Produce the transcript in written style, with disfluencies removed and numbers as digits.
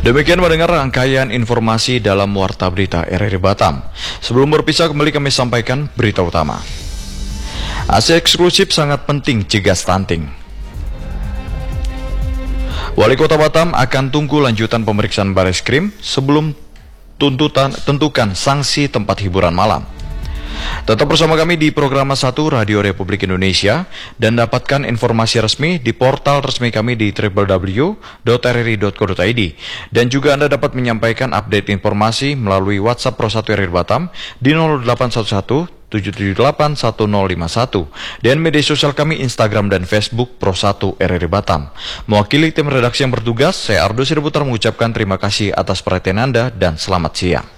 Demikian mendengar rangkaian informasi dalam Warta Berita RRI Batam. Sebelum berpisah kembali kami sampaikan berita utama. ASI eksklusif sangat penting cegah stunting. Wali Kota Batam akan tunggu lanjutan pemeriksaan Bareskrim sebelum tentukan sanksi tempat hiburan malam. Tetap bersama kami di Program 1 Radio Republik Indonesia dan dapatkan informasi resmi di portal resmi kami di www.rri.co.id, dan juga Anda dapat menyampaikan update informasi melalui WhatsApp Pro 1 RRI Batam di 0811 778 1051 dan media sosial kami Instagram dan Facebook Pro 1 RRI Batam. Mewakili tim redaksi yang bertugas, saya Ardo Sirputar mengucapkan terima kasih atas perhatian Anda dan selamat siang.